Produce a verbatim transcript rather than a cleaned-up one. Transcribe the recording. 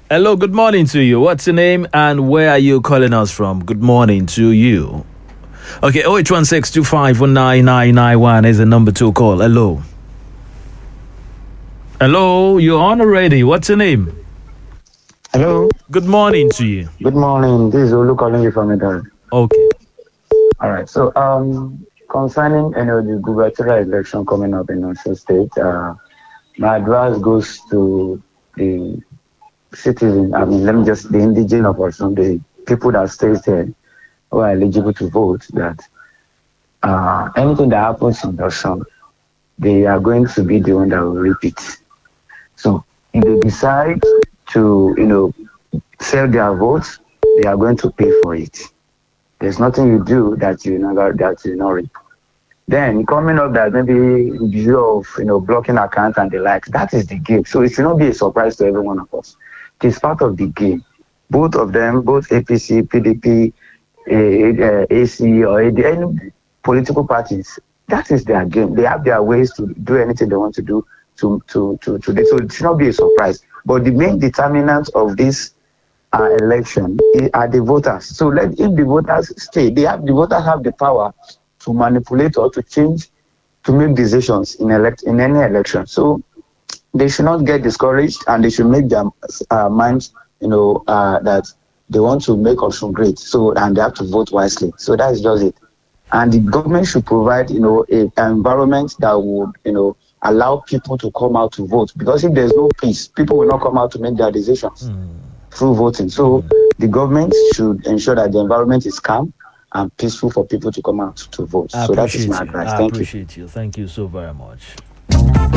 Hello, good morning to you. What's your name and where are you calling us from? Good morning to you. Okay, oh eight one six, two five one nine nine nine one is the number to call. Hello. Hello, you're on already. What's your name? Hello. Good morning to you. Good morning. This is Olu calling you from Italy. Okay. All right. So, um, concerning you know the gubernatorial election coming up in Osun State, uh, my advice goes to the citizen. I mean, let me just the indigenous of Osun, the people that stays there who are eligible to vote. That uh, anything that happens in Osun, they are going to be the one that will repeat. So, if they decide to, you know, sell their votes, they are going to pay for it. There's nothing you do that you know that you know. Then coming up that maybe in view of you know blocking accounts and the likes, that is the game. So it should not be a surprise to every one of us. It is part of the game. Both of them, both A P C, P D P, uh, A C, or any political parties, that is their game. They have their ways to do anything they want to do to to to to this. So it should not be a surprise. But the main determinant of this uh, election are the voters. So let if the voters stay, they have the voters have the power to manipulate or to change, to make decisions in elect in any election. So they should not get discouraged, and they should make their uh, minds, you know, uh, that they want to make Osun great. So and they have to vote wisely. So that is just it. And the government should provide, you know, a, an environment that would, you know, allow people to come out to vote. Because if there's no peace, people will not come out to make their decisions mm. through voting. So mm. the government should ensure that the environment is calm and peaceful for people to come out to vote. I so that is my you. advice. I Thank appreciate you. you. Thank you so very much.